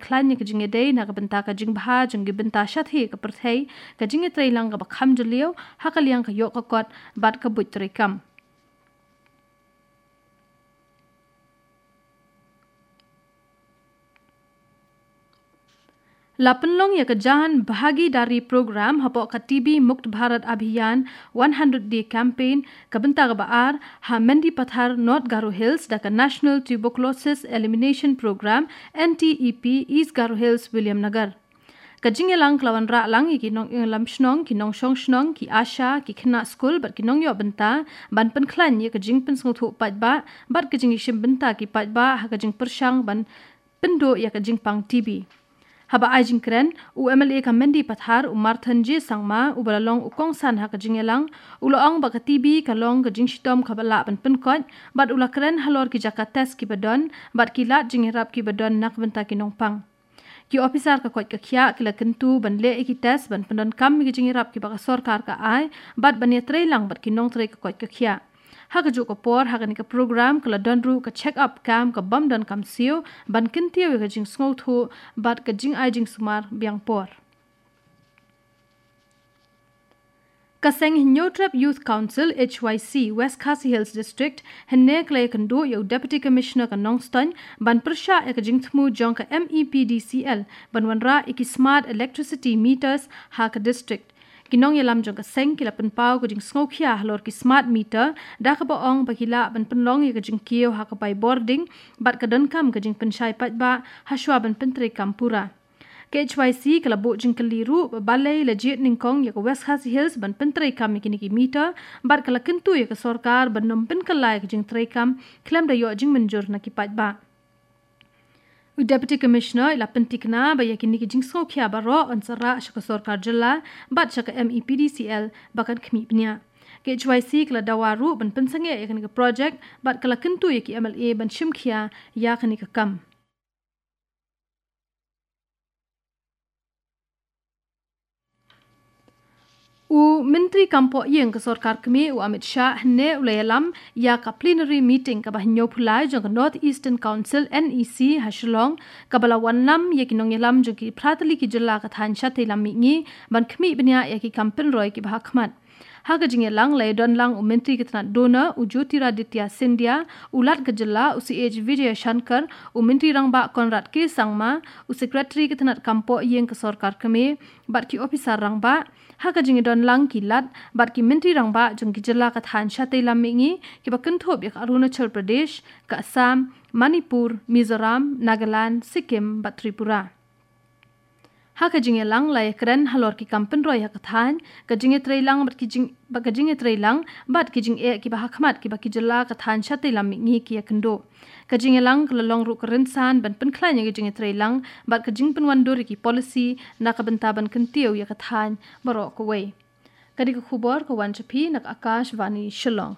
klan ni kajing day na kabenta kajing bha jung gibenta shathi ka perthei kajing trei lang ka bakham julio hakaliang ka yok ka kot bat ka but trikam Lapenlong ya kejahan bahagidari program hapok ka TB Mukt Bharat Abhiyan 100 Day Campaign kabenta ka baar ha Mendi Pathar North Garo Hills da ka National Tuberculosis Elimination Program NTEP East Garo Hills William Nagar. Kajing elang kelawan ra lang ki nong lam snong ki nong shong snong ki asha ki khna school bat ki nong yo benta ban pen khlan ye kajing pen sung thu pat ba bat kajing ishim benta ki pat ba ha kajing persang ban pendo ya kajing pang TB. Haba ajing kren UMLA ka Mendi Pathar Marthan J Sangma ubalalong ukong san ha kajing elang uloong ba ka TB ka long kajing shitom ka bala ban pen kot bat ula kren halor ki jaka test ki badon bat ki lat jing herap ki badon nak benta ki nong pang. Ki officer ka kot ka khia kila kentu ban le ki test ban pendon kam ki jing herap ki ba ka sarkar ka ai bat ban ye trei lang bat ki nong trei ka kot ka khia. Ha ka juk por ha ka program kala donru ka check up kam ka bam don kam siu ban kintiu ka jing sngo thu bat ka jing ai jing sumar biang por Kaseng Nyotrap Youth Council HYC West Khasi Hills District henne klay kando yo Deputy Commissioner ka Nongston ban persha ka jing thmu jong ka MEPDCL ban wanra iki smart electricity meters ha ka district Kinong yalam jong ka seng kila penpau ko jing sngokhia halor ki smart meter da ka baong bakila ban penlong ye ka jing kio ha ka pai boarding bat ka don kam ka jing penshai pat ba haswa ban pentre kampura KHYC kala bo jing kaliru balai legit ningkong ye ka West Khasi Hills ban pentre kam kini ki meter bat kala kentu ye ka sarkar ban nom pen kalai ka jing tre kam klam da yo jing menjur na ki pat ba Deputy Commissioner ila pentikna ba yakini ki jingso khia baro ansara shaka sarkar jilla bat shaka MEPDCL bakan khmi pnya KHYC kala dawaru ban pensange yakini ka project bat kala kentu yaki MLA ban shimkhia yakini ka kam Menteri Kampo Yeng ke Sarkar Kemi Amit Shah ne ulayalam ya ka plenary meeting ka bahnyo phulai jong North Eastern Council NEC Hashlong ka balawan lam ye kinong yalam jong ki pratali ki jilla ka than sha telam mi ban khmi bnya ya ki kampen roi ki bahakmat ha ka jing lang lai don lang menteri ki tna dona Jyotiraditya Scindia ulat ka jilla UCH Vijay Shankar menteri rang ba Conrad K Sangma secretary ki tna Kampo Yeng ke Sarkar Kemi bat ki officer rang ba ha ka jing don lang ki lat bat ki menteri rang ba jong ki jilla ka than sha telam mi ki ba kan thop yak Arunachal Pradesh ka Assam Manipur Mizoram Nagaland Sikkim bat Tripura ha ka jing lang lai kren halor ki kampen roi ha ka than ka jing trei lang bat ki jing ba ka jing trei lang bat ki jing e ki ba hakmat ki ba ki jilla ka than sha telam mi ki yakndo ka jing lang ka long ru kren san ban pen khlan ye jing trei lang bat ka jing pen wan dori ki policy na ka benta ban kentiu ya ka than baro ko wei ka dik khubor ko wan chapi nak Akash Vani Shillong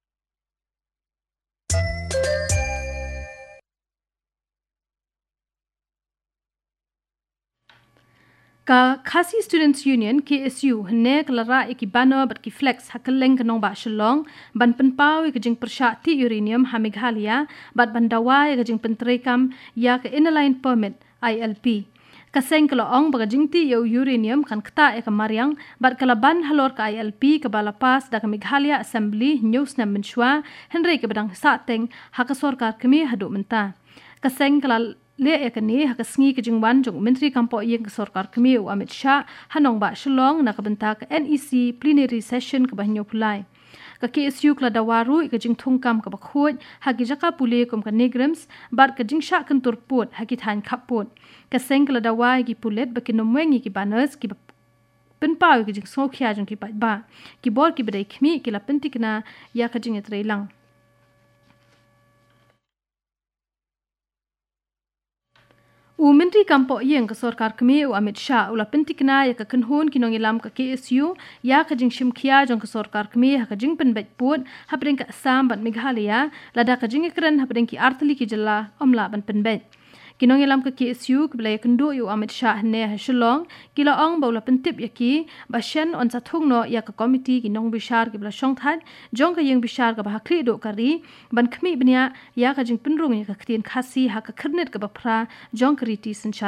ka Khasi Students Union KSU hne klara ikibano bat ki flex hakeleng kanong ba Shillong ban penpau ke jing persyati uranium ha Meghalaya bat bandawa ke jing pentrekam ya ke inline permit ILP kaseng kala ong ba jing ti yo uranium kan kta e kamariang bat kalaban halor ka ILP ke balapas da ke Meghalaya Assembly news na menshwa henry ke badang sateng ha ka sarkar kemi hadu menta kaseng kala le ekani hakasngi ke jingwan jong menteri Kampo Yeng ke Sarkar Kemi Amit Shah hanong ba Shillong na kabenta ka NEC plenary session ke bahnyo phulai ka KSU kla dawaru ke jing thungkam ka bakhoj hagi jaka pule kom ka negrams bar ka jing sha kan turpot hagi than khapot ka seng kla dawai ki pulet ba kinomwengi ki banners ki penpau ke jing sokhya jong ki ba ki bor ki bedai khmi ki la pentikna ya ka jing etreilang Menteri Kampo Yeng ke Sarkar Kemi Amit Shah ula pentikna ya ka kenhun kinong ilam ka KSU ya ka jing shimkhia jong ke Sarkar Kemi ha ka jing penbet put ha pedeng ka Assam bat Meghalaya lada ka jing ikren ha pedeng ki artli ki jilla omla ban penbet kinong ilam ka KSU ke belai kendo yu Amit Shah ne ha Shillong kila ong baula pentip yaki bashen on sa thungno ya ka committee kinong bishar ke bela shongthat jong ka yeng bishar ka ba khri do kari ban khmi bnya ya ka jing penrung ya ka khtien khasi ha ka khirnet ka bapra jong kriti